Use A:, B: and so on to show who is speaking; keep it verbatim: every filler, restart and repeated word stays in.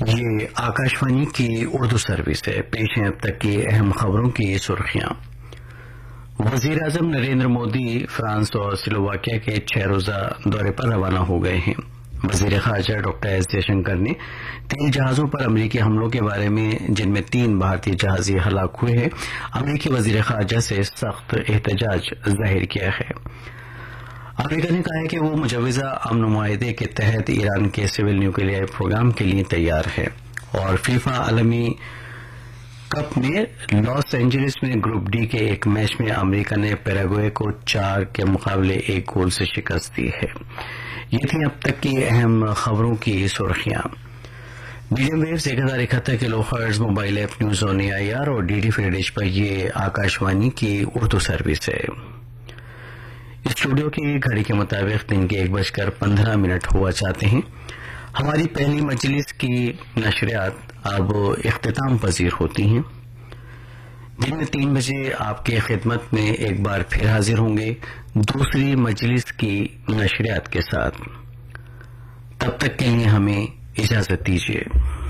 A: یہ آکاشوانی کی اردو سروس ہے۔ پیش ہیں اب تک کی اہم خبروں کی سرخیاں۔ وزیر اعظم نریندر مودی فرانس اور سلوواکیہ کے چھ روزہ دورے پر روانہ ہو گئے ہیں۔ وزیر خارجہ ڈاکٹر ایس جے شنکر نے تین جہازوں پر امریکی حملوں کے بارے میں، جن میں تین بھارتی جہازی ہلاک ہوئے ہیں، امریکی وزیر خارجہ سے سخت احتجاج ظاہر کیا ہے۔ امریکہ نے کہا ہے کہ وہ مجوزہ امن معاہدے کے تحت ایران کے سول نیوکلیئر پروگرام کے لیے تیار ہے، اور فیفا عالمی کپ میں لاس اینجلس میں گروپ ڈی کے ایک میچ میں امریکہ نے پیراگوئے کو چار کے مقابلے ایک گول سے شکست دی ہے۔ یہ تھی اب تک کی اہم خبروں کی سرخیاں۔ میڈیم ویوز ایک ہزار اکہتر کلو hertz mobile app news on a I R اور ڈی ڈی فری ڈش پر یہ آکاشوانی کی اردو سروس ہے۔ اسٹوڈیو کی گھڑی کے مطابق دن کے ایک بج کر پندرہ منٹ ہوا چاہتے ہیں۔ ہماری پہلی مجلس کی نشریات اب اختتام پذیر ہوتی ہیں۔ دن میں تین بجے آپ کی خدمت میں ایک بار پھر حاضر ہوں گے دوسری مجلس کی نشریات کے ساتھ۔ تب تک کے لیے ہمیں اجازت دیجیے۔